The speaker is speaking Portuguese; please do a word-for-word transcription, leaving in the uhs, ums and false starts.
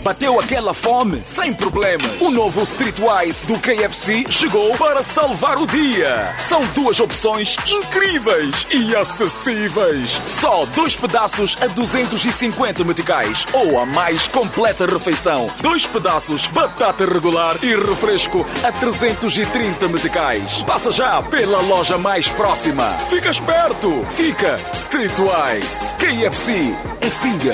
Bateu aquela fome? Sem problema. O novo Streetwise do K F C chegou para salvar o dia. São duas opções incríveis e acessíveis. Só dois pedaços a duzentos e cinquenta meticais ou a mais completa refeição. Dois pedaços, batata regular e refresco a trezentos e trinta meticais. Passa já pela loja mais próxima. Fica esperto. Fica Streetwise. K F C é finga.